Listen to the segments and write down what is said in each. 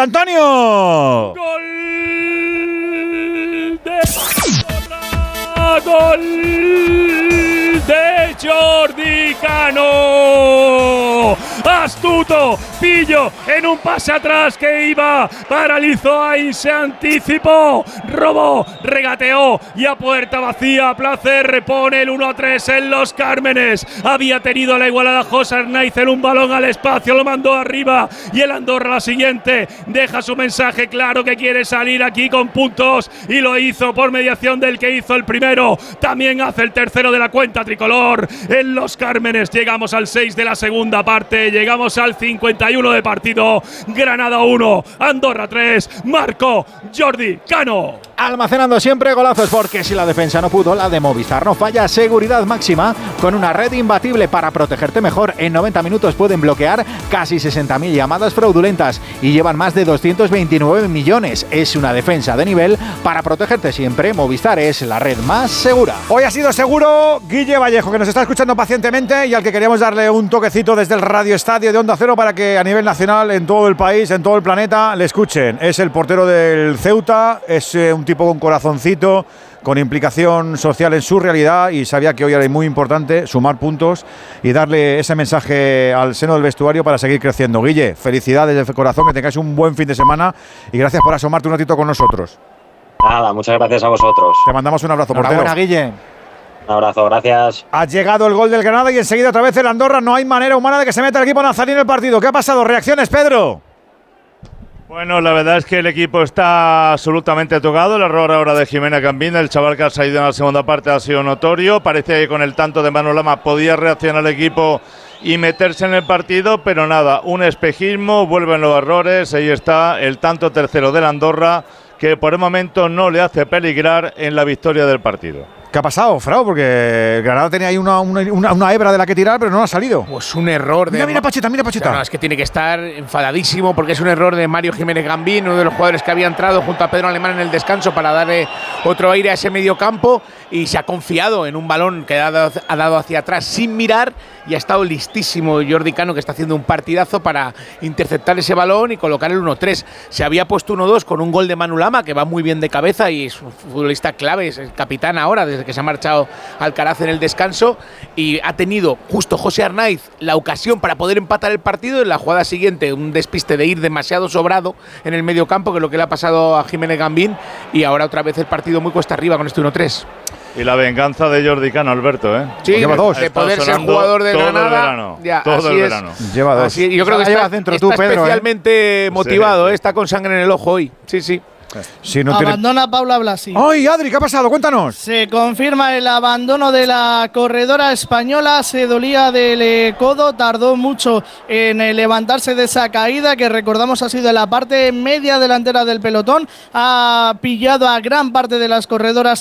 Antonio. ¡Gol de Andorra! ¡Gol de Jordi Cano! Astuto, pillo en un pase atrás que iba, paralizó ahí, se anticipó, robó, regateó y a puerta vacía Placer pone el 1-3 en Los Cármenes. Había tenido la igualada José Arnaiz en un balón al espacio, lo mandó arriba y el Andorra la siguiente deja su mensaje claro que quiere salir aquí con puntos y lo hizo por mediación del que hizo el primero. También hace el tercero de la cuenta tricolor en Los Cármenes. Llegamos al 6 de la segunda parte, llegamos al 51 de partido. Granada 1, Andorra 3, marcó Jordi Cano. Almacenando siempre golazos, porque si la defensa no pudo, la de Movistar no falla. Seguridad máxima con una red imbatible para protegerte mejor. En 90 minutos pueden bloquear casi 60.000 llamadas fraudulentas y llevan más de 229 millones. Es una defensa de nivel para protegerte siempre. Movistar es la red más segura. Hoy ha sido seguro Guille Vallejo, que nos está escuchando pacientemente y al que queríamos darle un toquecito desde el Radio Estadio de Onda Cero para que a nivel nacional, en todo el país, en todo el planeta, le escuchen. Es el portero del Ceuta, es un tipo con corazoncito, con implicación social en su realidad, y sabía que hoy era muy importante sumar puntos y darle ese mensaje al seno del vestuario para seguir creciendo. Guille, felicidades de corazón, que tengáis un buen fin de semana y gracias por asomarte un ratito con nosotros. Nada, muchas gracias a vosotros. Te mandamos un abrazo, portero. Enhorabuena, Guille. Un abrazo, gracias. Ha llegado el gol del Granada y enseguida otra vez el Andorra. No hay manera humana de que se meta el equipo nazarí en el partido. ¿Qué ha pasado? ¿Reacciones, Pedro? Bueno, la verdad es que el equipo está absolutamente tocado. El error ahora de Jimena Gambina, el chaval que ha salido en la segunda parte, ha sido notorio. Parecía que con el tanto de Manu Lama podía reaccionar el equipo y meterse en el partido, pero nada, un espejismo, vuelven los errores. Ahí está el tanto tercero del Andorra, que por el momento no le hace peligrar en la victoria del partido. ¿Qué ha pasado, Frau? Porque Granada tenía ahí una hebra de la que tirar, pero no ha salido. Pues un error de… Mira Pacheta, mira Pacheta. No, es que tiene que estar enfadadísimo porque es un error de Mario Jiménez Gambín, uno de los jugadores que había entrado junto a Pedro Alemán en el descanso para darle otro aire a ese medio campo, y se ha confiado en un balón que ha dado hacia atrás sin mirar, y ha estado listísimo Jordi Cano, que está haciendo un partidazo para interceptar ese balón y colocar el 1-3. Se había puesto 1-2 con un gol de Manu Lama, que va muy bien de cabeza y es un futbolista clave, es el capitán ahora desde que se ha marchado Alcaraz en el descanso, y ha tenido justo José Arnaiz la ocasión para poder empatar el partido. En la jugada siguiente, un despiste de ir demasiado sobrado en el medio campo, que es lo que le ha pasado a Jiménez Gambín, y ahora otra vez el partido muy cuesta arriba con este 1-3. Y la venganza de Jordi Cano, Alberto, ¿eh? Sí, lleva dos. De poder ser jugador de Granada. Todo el verano. Lleva dos. Así, yo creo que está especialmente motivado, está con sangre en el ojo hoy. Sí, sí. Si no abandona Paula Blasi. ¡Ay, Adri! ¿Qué ha pasado? Cuéntanos. Se confirma el abandono de la corredora española. Se dolía del codo, tardó mucho en levantarse de esa caída, que recordamos ha sido en la parte media delantera del pelotón. Ha pillado a gran parte de las corredoras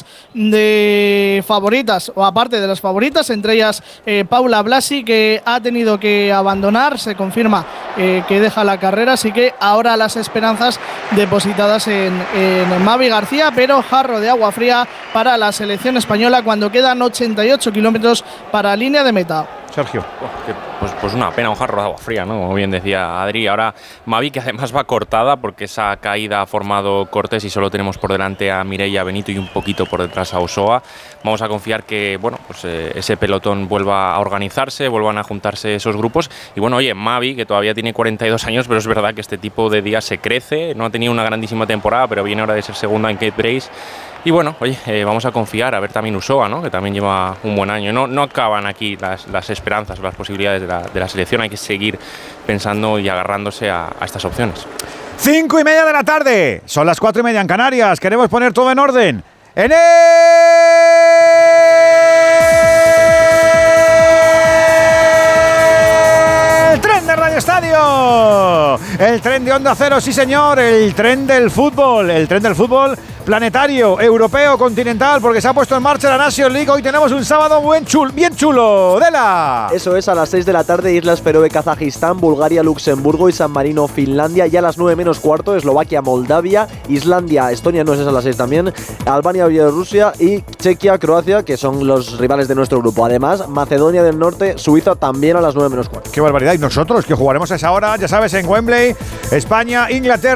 de favoritas, o aparte de las favoritas, entre ellas Paula Blasi, que ha tenido que abandonar. Se confirma que deja la carrera, así que ahora las esperanzas depositadas en Mavi García, pero jarro de agua fría para la selección española cuando quedan 88 kilómetros para línea de meta. Sergio. Pues una pena, un jarro de agua fría, ¿no? Como bien decía Adri. Ahora Mavi, que además va cortada porque esa caída ha formado cortes y solo tenemos por delante a Mireia Benito y un poquito por detrás a Osoa. Vamos a confiar que, bueno, pues ese pelotón vuelva a organizarse, vuelvan a juntarse esos grupos. Y bueno, oye, Mavi, que todavía tiene 42 años, pero es verdad que este tipo de días se crece. No ha tenido una grandísima temporada, pero viene ahora de ser segunda en Cape Brace. Y bueno, oye, vamos a confiar, a ver también Usoa, ¿no? Que también lleva un buen año. No acaban aquí las esperanzas, las posibilidades de la selección. Hay que seguir pensando y agarrándose a estas opciones. 5:30 de la tarde. Son las 4:30 en Canarias. Queremos poner todo en orden. En el tren de Radio Estadio. El tren de Onda Cero, sí señor. El tren del fútbol. El tren del fútbol planetario, europeo, continental, porque se ha puesto en marcha la Nations League. Hoy tenemos un sábado bien chulo. ¡Dela! Eso es, a las 6 de la tarde, Islas Feroe, Kazajistán, Bulgaria, Luxemburgo y San Marino, Finlandia. Y a las 9 menos cuarto, Eslovaquia, Moldavia, Islandia, Estonia, no es a las 6 también, Albania, Bielorrusia y Chequia, Croacia, que son los rivales de nuestro grupo. Además, Macedonia del Norte, Suiza también a las 9 menos cuarto. ¡Qué barbaridad! Y nosotros, que jugaremos a esa hora, ya sabes, en Wembley, España, Inglaterra.